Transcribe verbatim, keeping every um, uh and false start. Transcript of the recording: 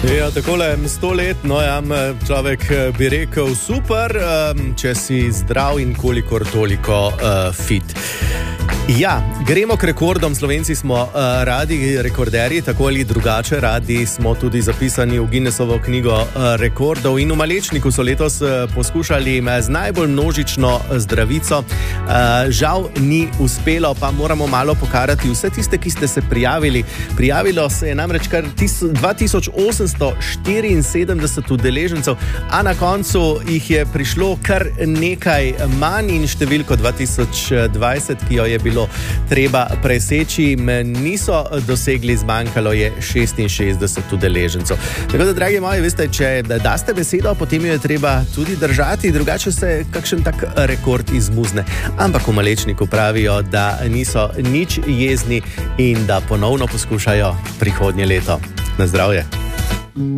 Ja, takole sto let, no ja, človek bi rekel super, če si zdrav in kolikor toliko uh, fit. Ja, gremo k rekordom. Slovenci smo uh, radi rekorderji, tako ali drugače, radi smo tudi zapisani v Guinnessovo knjigo uh, rekordov in v Malečniku so letos uh, poskušali z najbolj množično zdravico. Uh, žal ni uspelo, pa moramo malo pokarati vse tiste, ki ste se prijavili. Prijavilo se je namreč kar dva tisoč osemsto štiriinsedemdeset udeležencev, a na koncu jih je prišlo kar nekaj manj in številko dva tisoč dvajset, ki jo je bilo treba preseči, niso dosegli, zmanjkalo je šestinšestdeset udeležencev. Tako da, dragi moji, veste, če daste besedo, potem jo je treba tudi držati, drugače se kakšen tak rekord izmuzne. Ampak v Malečniku pravijo, da niso nič jezni in da ponovno poskušajo prihodnje leto. Na zdravje!